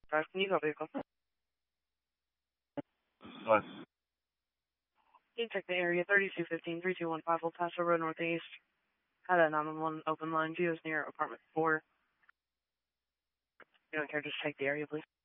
Drive, can you go vehicle? What? Can you check the area 3215 3215 Old Paso Road Northeast? Had a 911 open line. Geo's near apartment 4. You don't care, just check the area, please.